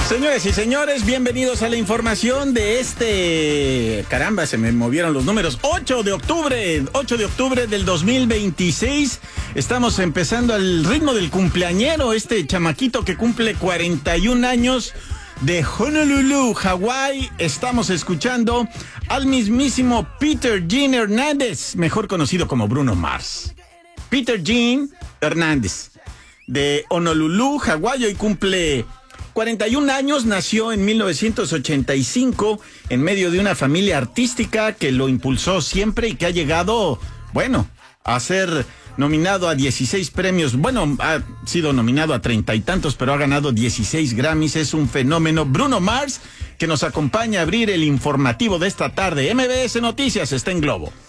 Señores y señores, bienvenidos a la información de caramba, se me movieron los números, 8 de octubre del 2026. Estamos empezando al ritmo del cumpleañero, chamaquito que cumple 41 años de Honolulu, Hawái. Estamos escuchando al mismísimo Peter Jean Hernández, mejor conocido como Bruno Mars. Peter Jean Hernández, de Honolulu, Hawái, hoy cumple 41 años, nació en 1985 en medio de una familia artística que lo impulsó siempre y que ha llegado, a ser nominado a 16 premios. Ha sido nominado a 30 y tantos, pero ha ganado 16 Grammys. Es un fenómeno. Bruno Mars, que nos acompaña a abrir el informativo de esta tarde. MBS Noticias está en Globo.